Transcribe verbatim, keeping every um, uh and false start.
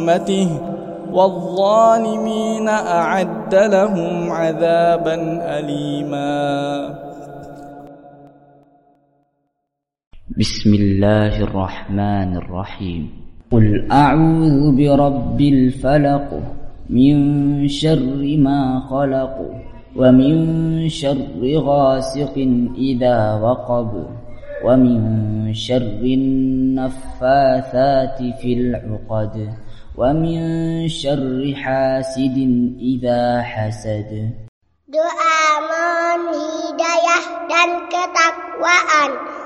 رحمته والظالمين أعد لهم عذابا أليما. بسم الله الرحمن الرحيم. قل أعوذ برب الفلق من شر ما خلق ومن شر غاسق إذا وقب ومن شر النفاثات في العقد ومن شر حاسد إذا حسد. Doa mohon hidayah dan ketakwaan.